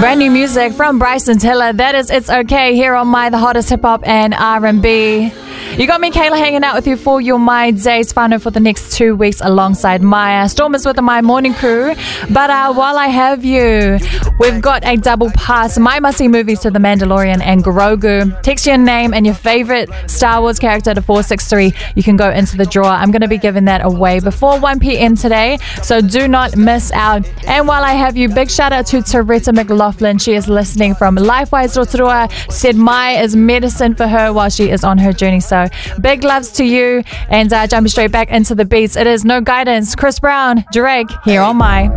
Brand new music from Bryson Tiller. That is It's Okay here on My, the hottest hip hop and R&B. You got me, Kayla, hanging out with you for your My Days whānau for the next 2 weeks alongside Maya. Storm is with the My Morning crew. But while I have you, we've got a double pass. My must-see movies to The Mandalorian and Grogu. Text your name and your favorite Star Wars character to 463. You can go into the draw. I'm going to be giving that away before 1 p.m. today, so do not miss out. And while I have you, big shout out to Taretta McLaughlin. She is listening from Lifewise Rotorua. Said Mai is medicine for her while she is on her journey. So big loves to you, and jumping straight back into the beats. It is No Guidance, Chris Brown, Drake here on My.